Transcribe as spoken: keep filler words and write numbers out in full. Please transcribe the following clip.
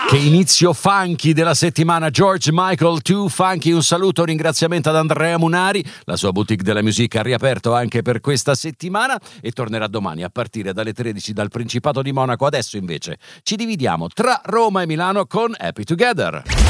Che inizio funky della settimana, George Michael, Too Funky. Un saluto, un ringraziamento ad Andrea Munari. La sua boutique della musica ha riaperto anche per questa settimana e tornerà domani a partire dalle tredici dal Principato di Monaco. Adesso invece ci dividiamo tra Roma e Milano con Happy Together.